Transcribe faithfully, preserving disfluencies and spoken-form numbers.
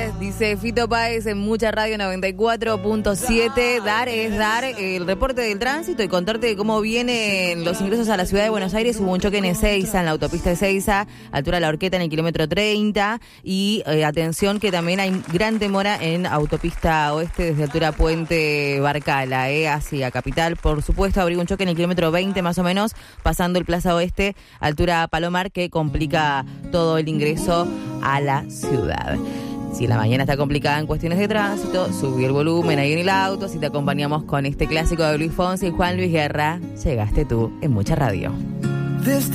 Dice Fito Páez en Mucha Radio noventa y cuatro punto siete. Dar es dar el reporte del tránsito y contarte cómo vienen los ingresos a la ciudad de Buenos Aires. Hubo un choque en Ezeiza, en la autopista Ezeiza, altura de la Horqueta en el kilómetro treinta. Y eh, atención que también hay gran demora en autopista oeste desde altura Puente Barcala, eh, hacia Capital. Por supuesto, habría un choque en el kilómetro veinte más o menos, pasando el Plaza Oeste, altura Palomar, que complica todo el ingreso a la ciudad. Si la mañana está complicada en cuestiones de tránsito, subí el volumen ahí en el auto. Si te acompañamos con este clásico de Luis Fonsi y Juan Luis Guerra, llegaste tú en Mucha Radio.